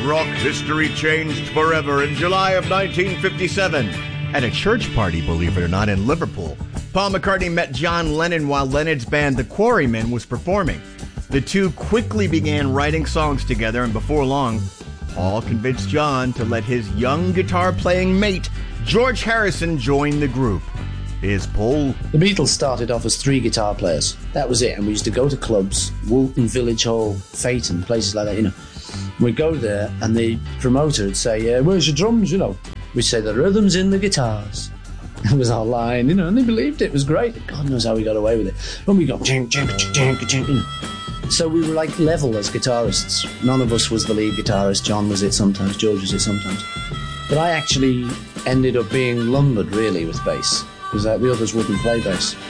Rock history changed forever in July of 1957. At a church party, believe it or not, in Liverpool, Paul McCartney met John Lennon while Lennon's band The Quarrymen was performing. The two quickly began writing songs together, and before long, Paul convinced John to let his young guitar-playing mate, George Harrison, join the group. Here's Paul. The Beatles started off as 3 guitar players. That was it, and we used to go to clubs, Woolton Village Hall, Phaeton, places like that, We'd go there, and the promoter would say, where's your drums, We'd say, the rhythm's in the guitars. That was our line, and they believed it. It was great. God knows how we got away with it. When we got chink, chink, chink, chink, chink, So we were like level as guitarists. None of us was the lead guitarist. John was it sometimes, George was it sometimes. But I actually ended up being lumbered, really, with bass, because the others wouldn't play bass.